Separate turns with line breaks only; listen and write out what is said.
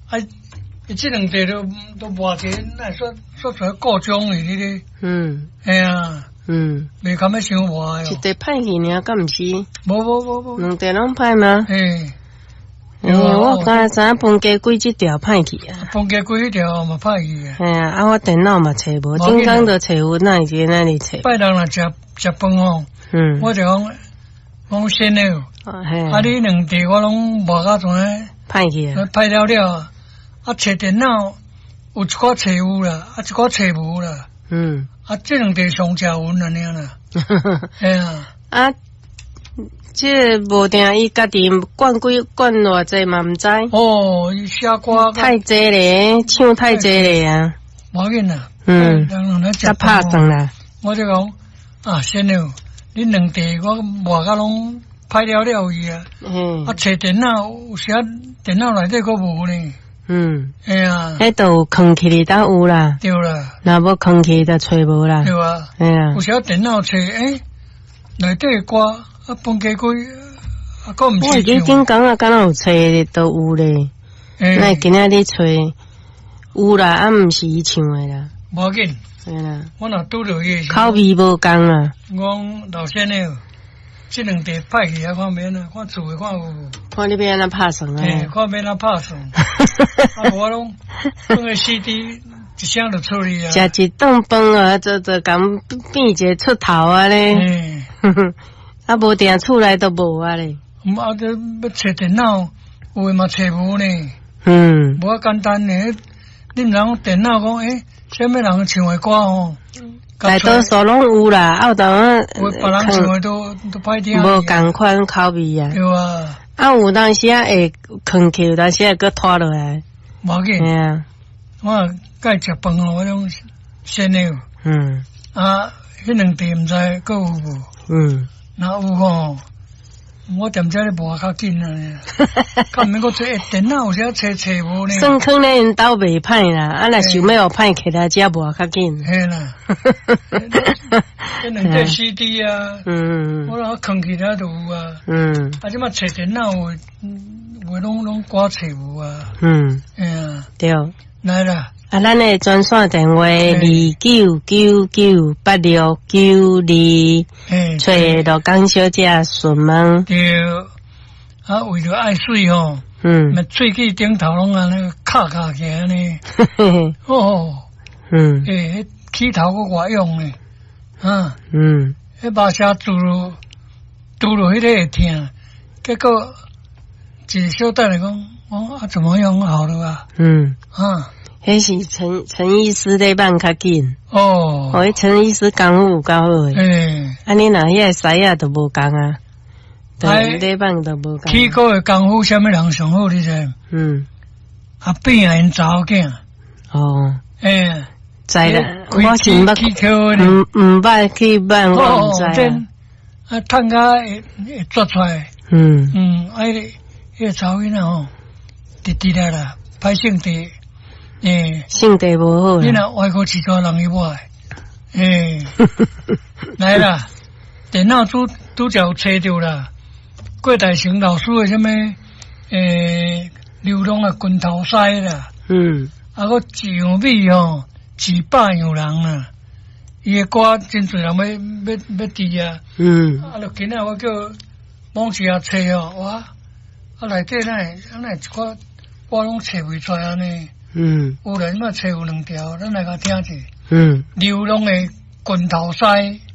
这两地都偌济，那说出来各种的你咧。哎呀。未敢要伤活哟。
一地歹去尔，敢毋是？
无。
两地拢歹吗？我刚才知影饭家几这条歹去啊。
饭家几迄条嘛歹去啊。
啊，我电脑嘛找无，顶工就找有，哪会记哪里找？
拜六若食饭吼，我就讲先了。啊，你两地我拢无甲怎样
歹去啊？
歹了，找电脑有一寡找有啦，一寡找无啦。这两地上加稳安尼啦。
啊，这无定伊家己管偌济嘛毋知。
伊写歌
太济咧，唱太济咧啊。
无要紧啦。
甲拍算啦。
我就讲先了，你两地我无甲拢歹了伊啊。找电脑有时电脑内底佫无呢。迄
都有空气里倒有啦，
对啦，
若无空气就找无啦，
对啊，有时电脑找内底歌饭家龟佫毋是。我
已经讲啊，敢若有找的都有咧，那今仔日找有啦，毋是伊唱的啦，
无要紧，
啦，
我若拄着伊，
口味无共啊。
我老先生。这两地歹去看免啦，看厝诶看有。
看你要安怎拍算啊？
看免安怎拍算。我拢放个 CD， 一声就出去啊。
食一顿饭啊，就讲变一个出头啊咧。啊，无定厝内都无啊咧。
这要找电脑，有诶嘛找无呢。无简单呢。你毋通电脑讲什么人唱诶歌吼？
大多数拢有啦，有当啊，
别人唱的都歹听，
无共款口味啊。
对啊，
有当时会囥起，有当时会搁拖落来。
无要紧。我该食饭哦，我种先了。迄两地毋知佫有无？若有吼，我踮遮咧无较紧啊。敢毋免佫找电脑有时找无呢？
算可能因兜袂歹啦，若想要互歹起来，遮无较紧。
嘿啦。两块 CD 啊，我若囥起来就有啊。即摆找电脑有拢歌找有啊。
对。
来啦。
咱的专线电话29998692，找罗江小姐询问。
对。为着爱水吼，喙齿顶头拢安尼卡起来呢。起头佫外用呢。迄马车拄落迄个会疼，结果一个小等来讲，怎么样好了啊？
迄是陈医师咧办较紧。迄陈医师功夫有够好诶。安尼若迄个师仔都无共啊，对咧办都无共。
起个诶功夫，啥物人上好你知？阿变因查某囝。
知啦，我是毋捌去办，我毋知啊。
趁甲会抓出来。迄个查某囡仔吼，直啦，歹性地。
性地无好。
你若外国饲大人伊无爱。来啦，电脑拄则有找着啦。郭大成老师诶，什么流浪诶拳头师啦。个上美吼。200样人啦，伊诶歌真侪人要知啊。就今仔我叫网上查哦，哇，内底哪会一寡我拢找袂出安尼。有人嘛找有2条，咱来甲听者。流浪诶拳头师。